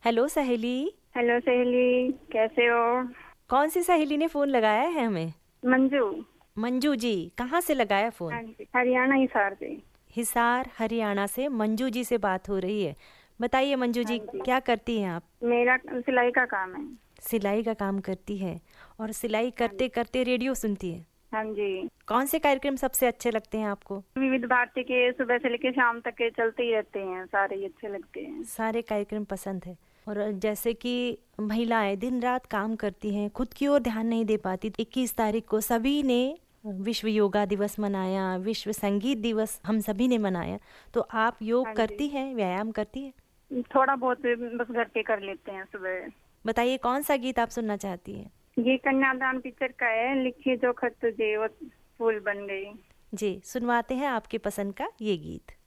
Hello सहेली। Hello सहेली, कैसे हो? कौन सी सहेली ने फोन लगाया है हमें? मंजू। मंजू जी, कहाँ से लगाया फोन? हाँ जी, हरियाणा हिसार से। हिसार हरियाणा से मंजू जी से बात हो रही है। बताइए मंजू हाँ जी, जी, क्या करती हैं आप? मेरा सिलाई का काम है। सिलाई का काम करती है और सिलाई हाँ जी। करते करते रेडियो सुनती है। हाँ जी। कौन से कार्यक्रम सबसे अच्छे लगते हैं आपको? विविध भारती के सुबह से लेकर शाम तक के चलते ही रहते हैं, सारे ही अच्छे लगते हैं। सारे कार्यक्रम पसंद है। और जैसे कि महिलाएं दिन रात काम करती हैं, खुद की ओर ध्यान नहीं दे पाती। 21 तारीख को सभी ने विश्व योगा दिवस मनाया, विश्व संगीत दिवस हम सभी ने मनाया। तो आप योग हाँ जी, करती हैं, व्यायाम करती हैं? थोड़ा बहुत बस घर पे कर लेते हैं सुबह। बताइए कौन सा गीत आप सुनना चाहती हैं? ये कन्यादान पिक्चर का है, लिखी जो खत तुझे वो फूल बन गई। जी, सुनवाते हैं आपके पसंद का ये गीत।